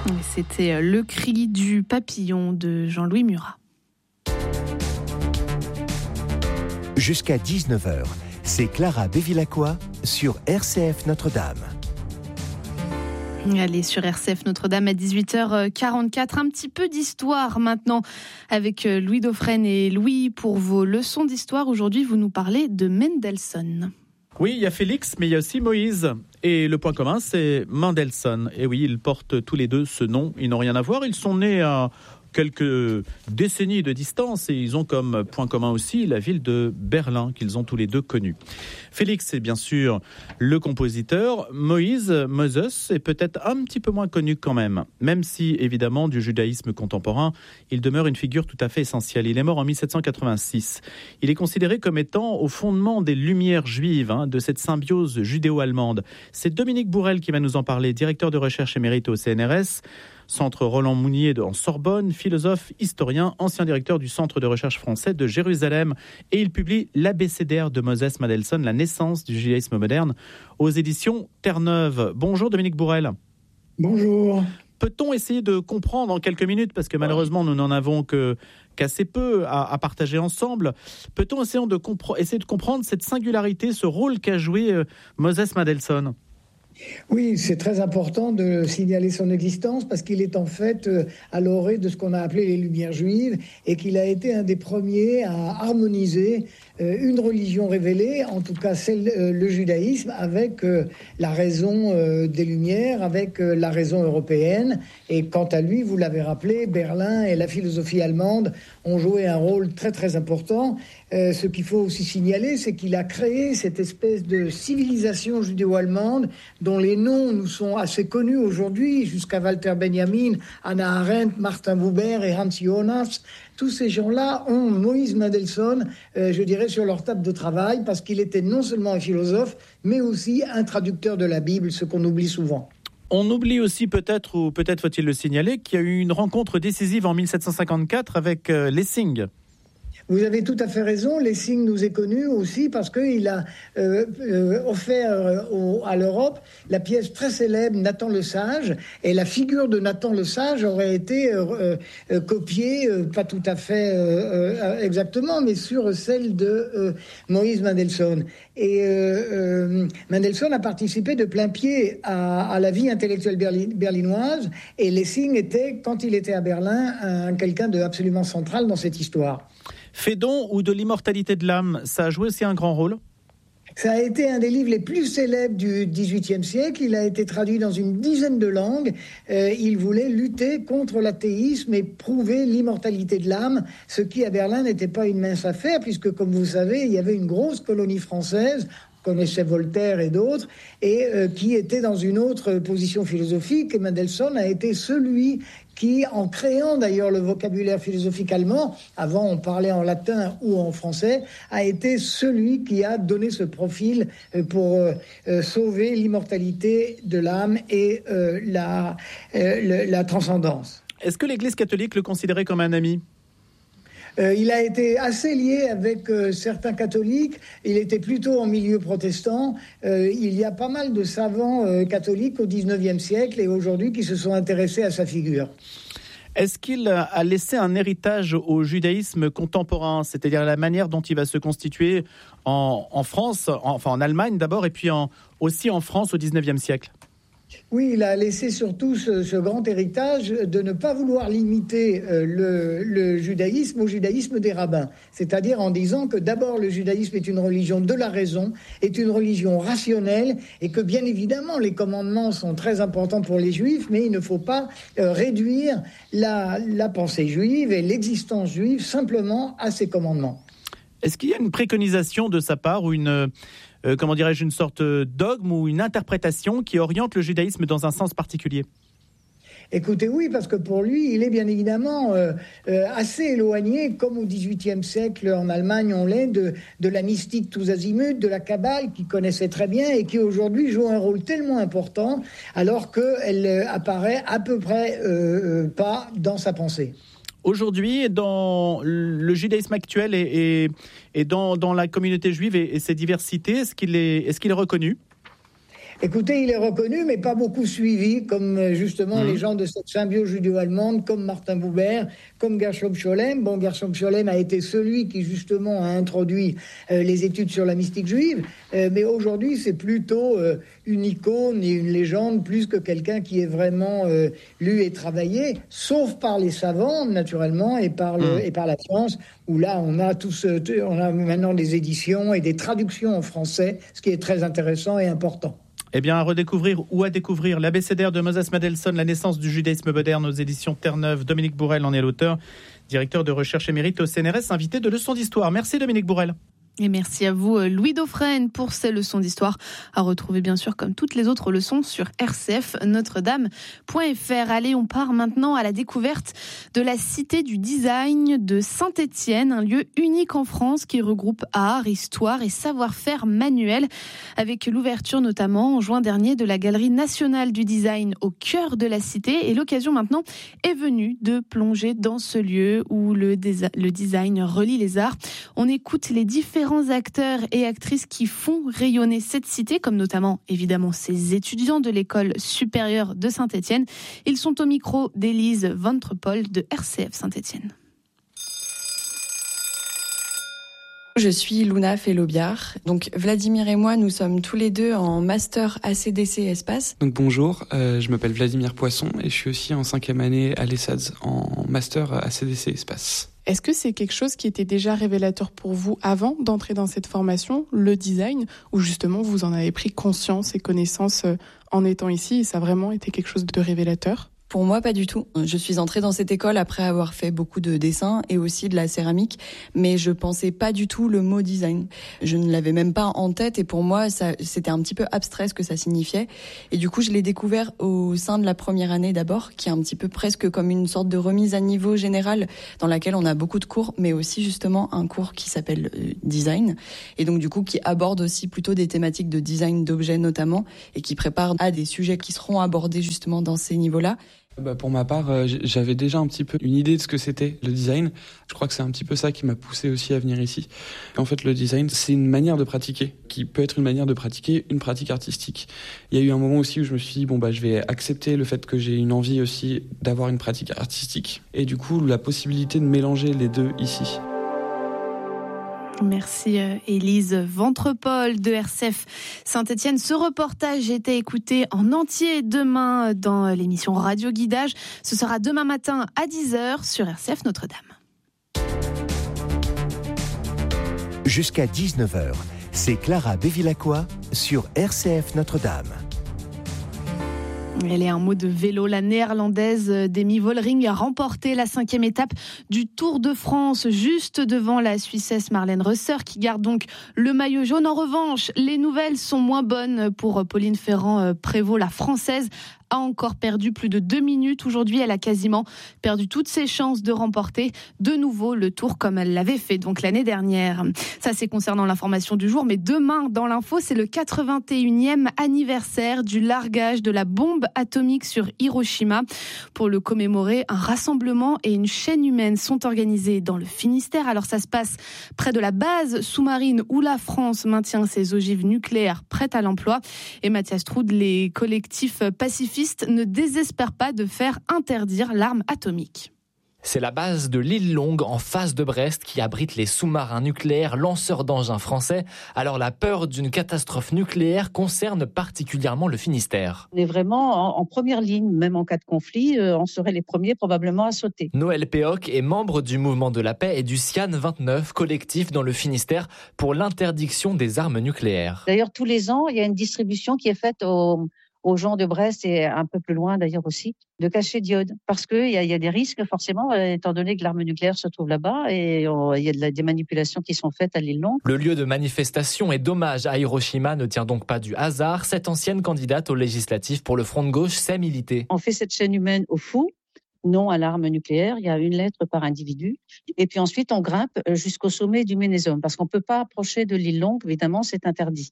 C'était Le cri du papillon de Jean-Louis Murat. Jusqu'à 19h, c'est Clara Bevilacqua sur RCF Notre-Dame. Allez, sur RCF Notre-Dame à 18h44, un petit peu d'histoire maintenant avec Louis Dauphren et Louis pour vos leçons d'histoire. Aujourd'hui, vous nous parlez de Mendelssohn. Oui, il y a Félix, mais il y a aussi Moïse. Et le point commun, c'est Mendelssohn. Et oui, ils portent tous les deux ce nom. Ils n'ont rien à voir. Ils sont nés à quelques décennies de distance et ils ont comme point commun aussi la ville de Berlin qu'ils ont tous les deux connue. Félix est bien sûr le compositeur. Moses est peut-être un petit peu moins connu quand même si évidemment du judaïsme contemporain, il demeure une figure tout à fait essentielle. Il est mort en 1786. Il est considéré comme étant au fondement des Lumières juives, de cette symbiose judéo-allemande. C'est Dominique Bourrel qui va nous en parler, directeur de recherche émérite au CNRS, Centre Roland Mounier en Sorbonne, philosophe, historien, ancien directeur du Centre de recherche français de Jérusalem. Et il publie l'abécédaire de Moses Mendelssohn, la naissance du judaïsme moderne, aux éditions Terre-Neuve. Bonjour Dominique Bourrel. Bonjour. Peut-on essayer de comprendre en quelques minutes, parce que malheureusement nous n'en avons qu'assez peu à partager ensemble, peut-on essayer de comprendre cette singularité, ce rôle qu'a joué Moses Mendelssohn ? Oui, c'est très important de signaler son existence parce qu'il est en fait à l'orée de ce qu'on a appelé les Lumières juives et qu'il a été un des premiers à harmoniser une religion révélée, en tout cas le judaïsme, avec la raison des Lumières, avec la raison européenne. Et quant à lui, vous l'avez rappelé, Berlin et la philosophie allemande ont joué un rôle très très important. Ce qu'il faut aussi signaler, c'est qu'il a créé cette espèce de civilisation judéo-allemande dont les noms nous sont assez connus aujourd'hui, jusqu'à Walter Benjamin, Hannah Arendt, Martin Buber et Hans Jonas. Tous ces gens-là ont Moïse Mendelssohn, je dirais, sur leur table de travail, parce qu'il était non seulement un philosophe, mais aussi un traducteur de la Bible, ce qu'on oublie souvent. On oublie aussi peut-être, ou peut-être faut-il le signaler, qu'il y a eu une rencontre décisive en 1754 avec Lessing. Vous avez tout à fait raison. Lessing nous est connu aussi parce qu'il a offert à l'Europe la pièce très célèbre Nathan le Sage. Et la figure de Nathan le Sage aurait été copiée, pas tout à fait exactement, mais sur celle de Moïse Mendelssohn. Et Mendelssohn a participé de plein pied à la vie intellectuelle berlinoise. Et Lessing était, quand il était à Berlin, quelqu'un d'absolument central dans cette histoire. Phédon ou de l'immortalité de l'âme, ça a joué aussi un grand rôle ? Ça a été un des livres les plus célèbres du XVIIIe siècle. Il a été traduit dans une dizaine de langues. Il voulait lutter contre l'athéisme et prouver l'immortalité de l'âme, ce qui à Berlin n'était pas une mince affaire, puisque comme vous savez, il y avait une grosse colonie française, connaissait Voltaire et d'autres, et qui était dans une autre position philosophique. Et Mendelssohn a été celui qui, en créant d'ailleurs le vocabulaire philosophique allemand, avant on parlait en latin ou en français, a été celui qui a donné ce profil pour sauver l'immortalité de l'âme et la transcendance. Est-ce que l'Église catholique le considérait comme un ami ? Il a été assez lié avec certains catholiques. Il était plutôt en milieu protestant. Il y a pas mal de savants catholiques au XIXe siècle et aujourd'hui qui se sont intéressés à sa figure. Est-ce qu'il a laissé un héritage au judaïsme contemporain, c'est-à-dire la manière dont il va se constituer en France, en Allemagne d'abord, et puis aussi en France au XIXe siècle ? Oui, il a laissé surtout ce grand héritage de ne pas vouloir limiter le judaïsme au judaïsme des rabbins. C'est-à-dire en disant que d'abord le judaïsme est une religion de la raison, est une religion rationnelle et que bien évidemment les commandements sont très importants pour les juifs, mais il ne faut pas réduire la pensée juive et l'existence juive simplement à ces commandements. Est-ce qu'il y a une préconisation de sa part ou une sorte de dogme ou une interprétation qui oriente le judaïsme dans un sens particulier ? Écoutez, oui, parce que pour lui, il est bien évidemment assez éloigné, comme au XVIIIe siècle en Allemagne, on l'est, de la mystique tous azimuts, de la Kabbale, qu'il connaissait très bien et qui aujourd'hui joue un rôle tellement important, alors qu'elle apparaît à peu près pas dans sa pensée. Aujourd'hui, dans le judaïsme actuel et dans la communauté juive et ses diversités, est-ce qu'il est reconnu ? Écoutez, il est reconnu, mais pas beaucoup suivi, comme justement les gens de cette symbiose judéo-allemande, comme Martin Buber, comme Gershom Scholem. Bon, Gershom Scholem a été celui qui justement a introduit les études sur la mystique juive, mais aujourd'hui c'est plutôt une icône et une légende plus que quelqu'un qui est vraiment lu et travaillé, sauf par les savants naturellement et par la science, où là on a maintenant des éditions et des traductions en français, ce qui est très intéressant et important. Eh bien, à redécouvrir ou à découvrir l'abécédaire de Moses Mendelssohn, la naissance du judaïsme moderne aux éditions Terre-Neuve. Dominique Bourrel en est l'auteur, directeur de recherche émérite au CNRS, invité de Leçons d'Histoire. Merci Dominique Bourrel. Et merci à vous, Louis Dauphren, pour ces leçons d'histoire à retrouver bien sûr comme toutes les autres leçons sur rcfnotredame.fr. Allez, on part maintenant à la découverte de la Cité du Design de Saint-Étienne, un lieu unique en France qui regroupe art, histoire et savoir-faire manuel, avec l'ouverture notamment en juin dernier de la Galerie nationale du design au cœur de la cité. Et l'occasion maintenant est venue de plonger dans ce lieu où le design relie les arts. On écoute les différents acteurs et actrices qui font rayonner cette cité, comme notamment évidemment ces étudiants de l'école supérieure de Saint-Étienne. Ils sont au micro d'Élise Ventrepol de RCF Saint-Étienne. Je suis Luna Fellobiard. Donc Vladimir et moi, nous sommes tous les deux en master ACDC Espace. Donc bonjour, je m'appelle Vladimir Poisson et je suis aussi en 5e année à l'ESSADS en master ACDC Espace. Est-ce que c'est quelque chose qui était déjà révélateur pour vous avant d'entrer dans cette formation, le design, ou justement vous en avez pris conscience et connaissance en étant ici et ça a vraiment été quelque chose de révélateur ? Pour moi, pas du tout. Je suis entrée dans cette école après avoir fait beaucoup de dessins et aussi de la céramique, mais je pensais pas du tout le mot design. Je ne l'avais même pas en tête et pour moi, c'était un petit peu abstrait ce que ça signifiait. Et du coup, je l'ai découvert au sein de la première année d'abord, qui est un petit peu presque comme une sorte de remise à niveau général dans laquelle on a beaucoup de cours, mais aussi justement un cours qui s'appelle design et donc du coup qui aborde aussi plutôt des thématiques de design d'objets notamment et qui prépare à des sujets qui seront abordés justement dans ces niveaux-là. Pour ma part, j'avais déjà un petit peu une idée de ce que c'était le design. Je crois que c'est un petit peu ça qui m'a poussé aussi à venir ici. En fait, le design, c'est une manière de pratiquer, qui peut être une manière de pratiquer une pratique artistique. Il y a eu un moment aussi où je me suis dit, je vais accepter le fait que j'ai une envie aussi d'avoir une pratique artistique. Et du coup, la possibilité de mélanger les deux ici. Merci Élise Ventrepol de RCF Saint-Étienne. Ce reportage était écouté en entier demain dans l'émission Radio Guidage. Ce sera demain matin à 10h sur RCF Notre-Dame. Jusqu'à 19h, c'est Clara Bevilacqua sur RCF Notre-Dame. Elle est un mot de vélo. La néerlandaise Demi Vollering a remporté la 5e étape du Tour de France, juste devant la Suissesse Marlène Reusser, qui garde donc le maillot jaune. En revanche, les nouvelles sont moins bonnes pour Pauline Ferrand-Prévot, la Française a encore perdu plus de 2 minutes. Aujourd'hui, elle a quasiment perdu toutes ses chances de remporter de nouveau le Tour comme elle l'avait fait donc l'année dernière. Ça, c'est concernant l'information du jour. Mais demain, dans l'info, c'est le 81e anniversaire du largage de la bombe atomique sur Hiroshima. Pour le commémorer, un rassemblement et une chaîne humaine sont organisés dans le Finistère. Alors, ça se passe près de la base sous-marine où la France maintient ses ogives nucléaires prêtes à l'emploi. Et Mathias Troud, les collectifs pacifistes ne désespèrent pas de faire interdire l'arme atomique. C'est la base de l'île Longue en face de Brest qui abrite les sous-marins nucléaires lanceurs d'engins français. Alors la peur d'une catastrophe nucléaire concerne particulièrement le Finistère. On est vraiment en première ligne, même en cas de conflit, on serait les premiers probablement à sauter. Noël Péoc est membre du mouvement de la paix et du SIAN 29, collectif dans le Finistère pour l'interdiction des armes nucléaires. D'ailleurs, tous les ans, il y a une distribution qui est faite aux gens de Brest et un peu plus loin d'ailleurs aussi, de cachets d'iode. Parce qu'il y a des risques forcément, étant donné que l'arme nucléaire se trouve là-bas et il y a des manipulations qui sont faites à l'île Longue. Le lieu de manifestation et d'hommage à Hiroshima ne tient donc pas du hasard. Cette ancienne candidate aux législatives pour le Front de gauche sait militer. On fait cette chaîne humaine au fou, non à l'arme nucléaire, il y a une lettre par individu. Et puis ensuite, on grimpe jusqu'au sommet du Ménézum, parce qu'on ne peut pas approcher de l'île Longue, évidemment, c'est interdit.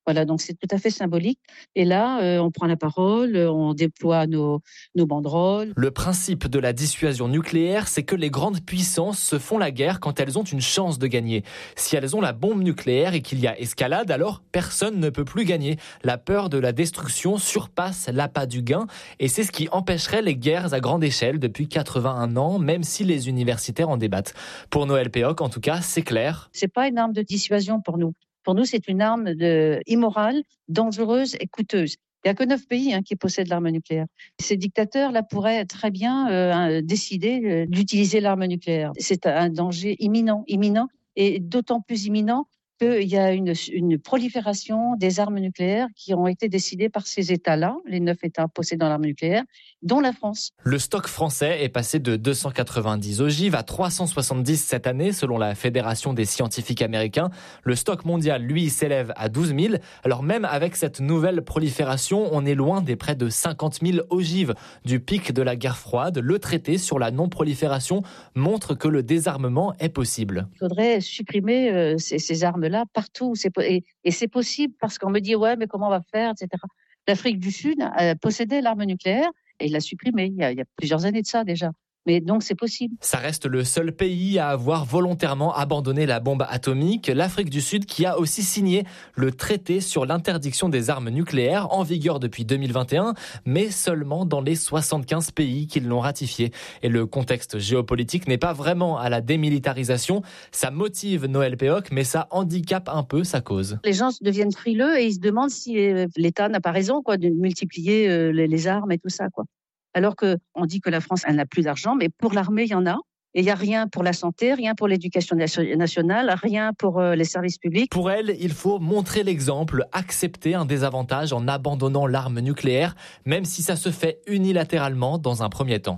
Voilà, donc c'est tout à fait symbolique. Et là, on prend la parole, on déploie nos banderoles. Le principe de la dissuasion nucléaire, c'est que les grandes puissances se font la guerre quand elles ont une chance de gagner. Si elles ont la bombe nucléaire et qu'il y a escalade, alors personne ne peut plus gagner. La peur de la destruction surpasse l'appât du gain et c'est ce qui empêcherait les guerres à grande échelle depuis 81 ans, même si les universitaires en débattent. Pour Noël Péoc, en tout cas, c'est clair. C'est pas une arme de dissuasion pour nous. Pour nous, c'est une arme immorale, dangereuse et coûteuse. Il n'y a que 9 pays qui possèdent l'arme nucléaire. Ces dictateurs-là pourraient très bien décider d'utiliser l'arme nucléaire. C'est un danger imminent, et d'autant plus imminent qu'il y a une prolifération des armes nucléaires qui ont été décidées par ces États-là, les 9 États possédant l'arme nucléaire, dont la France. Le stock français est passé de 290 ogives à 370 cette année, selon la Fédération des scientifiques américains. Le stock mondial, lui, s'élève à 12 000. Alors même avec cette nouvelle prolifération, on est loin des près de 50 000 ogives du pic de la guerre froide. Le traité sur la non-prolifération montre que le désarmement est possible. Il faudrait supprimer ces armes-là partout. Et c'est possible parce qu'on me dit « ouais, mais comment on va faire ?» etc. L'Afrique du Sud possédait l'arme nucléaire et il l'a supprimée il y a plusieurs années de ça déjà. Mais donc c'est possible. Ça reste le seul pays à avoir volontairement abandonné la bombe atomique, l'Afrique du Sud qui a aussi signé le traité sur l'interdiction des armes nucléaires en vigueur depuis 2021, mais seulement dans les 75 pays qui l'ont ratifié. Et le contexte géopolitique n'est pas vraiment à la démilitarisation. Ça motive Noël Péoc, mais ça handicape un peu sa cause. Les gens deviennent frileux et ils se demandent si l'État n'a pas raison de multiplier les armes et tout ça, Alors qu'on dit que la France, elle n'a plus d'argent, mais pour l'armée, il y en a. Et il n'y a rien pour la santé, rien pour l'éducation nationale, rien pour les services publics. Pour elle, il faut montrer l'exemple, accepter un désavantage en abandonnant l'arme nucléaire, même si ça se fait unilatéralement dans un premier temps.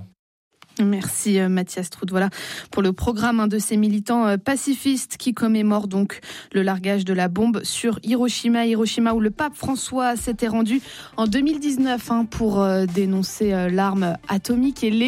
Merci Mathias Trout. Voilà pour le programme de ces militants pacifistes qui commémorent donc le largage de la bombe sur Hiroshima où le pape François s'était rendu en 2019 pour dénoncer l'arme atomique. Et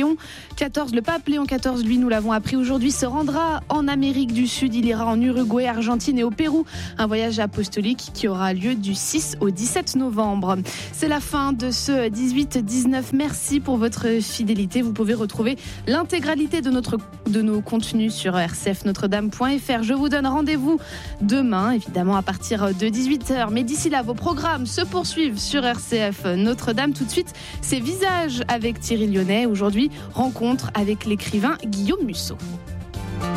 le pape Léon XIV, lui, nous l'avons appris aujourd'hui, se rendra en Amérique du Sud. Il ira en Uruguay, Argentine et au Pérou. Un voyage apostolique qui aura lieu du 6 au 17 novembre. C'est la fin de ce 18-19. Merci pour votre fidélité. Vous pouvez retrouver l'intégralité de nos contenus sur rcfnotredame.fr. Je vous donne rendez-vous demain, évidemment à partir de 18h. Mais d'ici là, vos programmes se poursuivent sur RCF Notre-Dame. Tout de suite, c'est Visages avec Thierry Lyonnais. Aujourd'hui, rencontre avec l'écrivain Guillaume Musso.